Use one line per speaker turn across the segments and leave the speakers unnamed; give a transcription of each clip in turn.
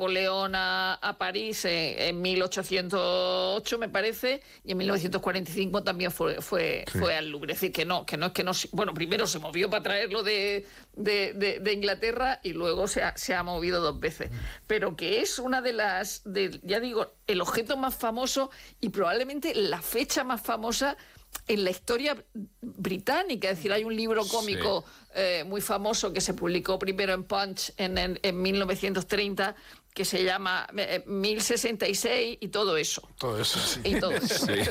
Napoleón a París en 1808, me parece, y en 1945 también fue al Louvre. Es decir, que no es que no... Bueno, primero se movió para traerlo de Inglaterra y luego se ha movido 2 veces. Pero que es una ya digo, el objeto más famoso y probablemente la fecha más famosa en la historia británica. Es decir, hay un libro cómico muy famoso que se publicó primero en Punch en 1930, que se llama 1066 y todo eso.
Todo eso, sí.
Y todo eso.
Sí.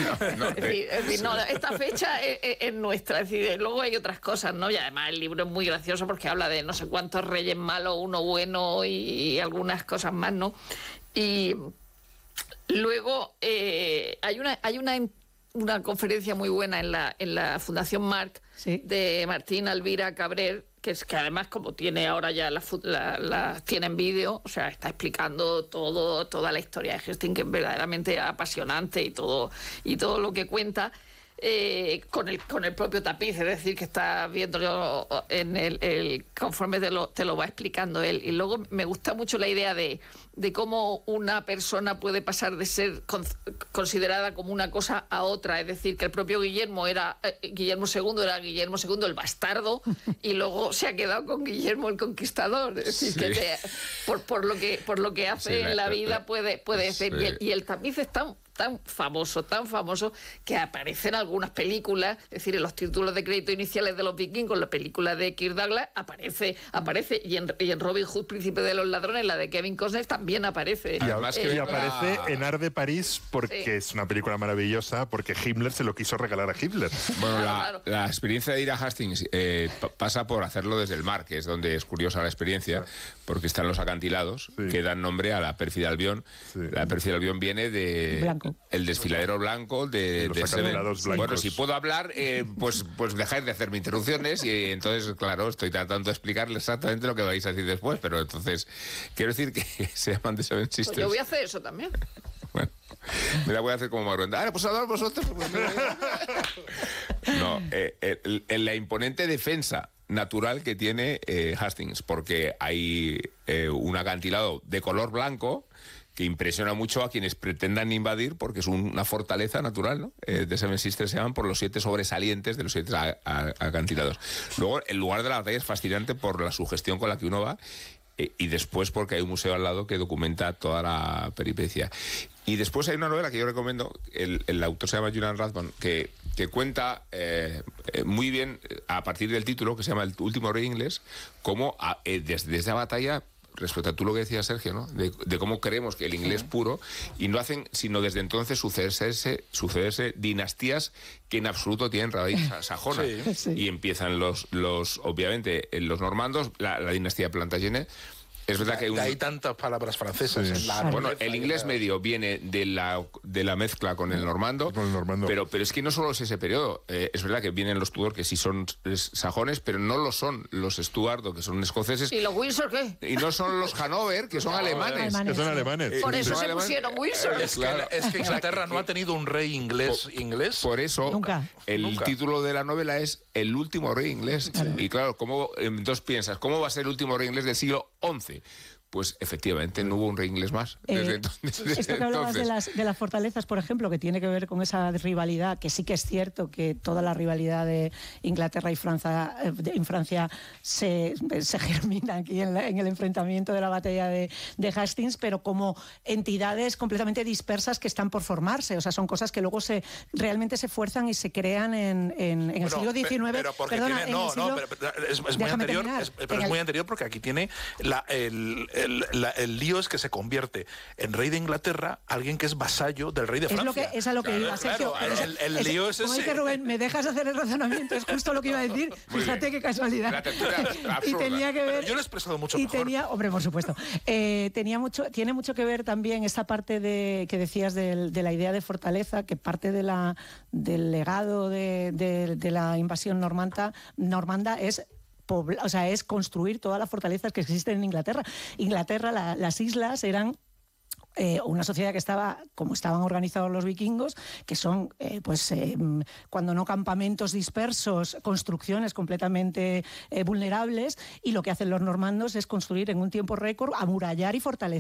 Es decir, esta fecha es nuestra. Es decir, luego hay otras cosas, ¿no? Y además el libro es muy gracioso porque habla de no sé cuántos reyes malos, uno bueno y algunas cosas más, ¿no? Y luego hay una conferencia muy buena en la Fundación Marc, de Martín Alvira Cabrer, que además, como tiene ahora ya tiene en vídeo, o sea, está explicando toda la historia de Hastings, que es verdaderamente apasionante, y todo lo que cuenta, con el propio tapiz, es decir, que está viéndolo conforme te lo va explicando él. Y luego me gusta mucho la idea de cómo una persona puede pasar de ser considerada como una cosa a otra. Es decir, que el propio Guillermo II era Guillermo II el bastardo, y luego se ha quedado con Guillermo el Conquistador. Es decir, que por lo que hace en la vida puede ser. Y el tapiz es tan famoso, que aparece en algunas películas. Es decir, en los títulos de crédito iniciales de los Vikingos, la película de Kirk Douglas aparece, y en Robin Hood, Príncipe de los Ladrones, la de Kevin Costner, también aparece.
Y además que aparece en Art de París, porque es una película maravillosa, porque Himmler se lo quiso regalar a Hitler.
Bueno, la experiencia de ir a Hastings pasa por hacerlo desde el mar, que es donde es curiosa la experiencia, porque están los acantilados que dan nombre a la pérfida Albión. La pérfida Albión viene de el desfiladero blanco de
los acantilados blancos.
Bueno, si puedo hablar, pues dejáis de hacerme interrupciones, y entonces, claro, estoy tratando de explicarles exactamente lo que vais a decir después, pero entonces quiero decir que se llaman The Seven Sisters.
Pues yo voy a hacer eso también.
Bueno, me la voy a hacer como Maruenda. Pues a vosotros. No, en la imponente defensa natural que tiene Hastings, porque hay un acantilado de color blanco que impresiona mucho a quienes pretendan invadir, porque es una fortaleza natural, ¿no? The Seven Sisters se llaman por los 7 sobresalientes de los 7 acantilados. Luego, el lugar de la batalla es fascinante por la sugestión con la que uno va, y después porque hay un museo al lado que documenta toda la peripecia. Y después hay una novela que yo recomiendo, el autor se llama Julian Rathbone, que cuenta muy bien, a partir del título, que se llama El último rey inglés, cómo desde esa batalla, respecto a tú lo que decías, Sergio, ¿no? De cómo creemos que el inglés puro, y no hacen sino desde entonces sucederse dinastías que en absoluto tienen raíz sajona. Y empiezan obviamente, los normandos, la dinastía Plantagenet. Es verdad que
hay tantas palabras francesas en la
bueno, el inglés medio viene de la mezcla con el normando, pero es que no solo es ese periodo. Es verdad que vienen los Tudor, que sí son sajones, pero no lo son los Stuart, que son escoceses.
¿Y los Windsor qué?
Y no son los Hanover, que son alemanes.
Que son alemanes.
Por eso se pusieron Windsor.
Es que Inglaterra no ha tenido un rey inglés.
Por eso,
Nunca.
El título de la novela es El último rey inglés. Y claro, entonces piensas, ¿cómo va a ser el último rey inglés del siglo XI? Pues efectivamente no hubo un rey inglés más desde entonces.
Esto que hablabas de las fortalezas, por ejemplo, que tiene que ver con esa rivalidad, que sí que es cierto que toda la rivalidad de Inglaterra y Francia se germina aquí en el enfrentamiento de la batalla de Hastings, pero como entidades completamente dispersas que están por formarse. O sea, son cosas que luego realmente se fuerzan y se crean en el siglo XIX.
Pero porque es muy anterior, pero es muy anterior, porque aquí tiene el lío es que se convierte en rey de Inglaterra alguien que es vasallo del rey de Francia.
Es a lo que iba, Sergio.
El lío es ese.
Como dice Rubén, me dejas hacer el razonamiento, es justo lo que iba a decir. Fíjate qué casualidad.
La textura absurda.
Y tenía que ver.
Pero yo lo he expresado mucho mejor.
Hombre, por supuesto. Tiene mucho que ver también esta parte que decías de la idea de fortaleza, que parte del legado de la invasión normanda es construir todas las fortalezas que existen en Inglaterra. Las islas eran una sociedad que estaba, como estaban organizados los vikingos, que son, cuando no campamentos dispersos, construcciones completamente vulnerables, y lo que hacen los normandos es construir en un tiempo récord, amurallar y fortalecer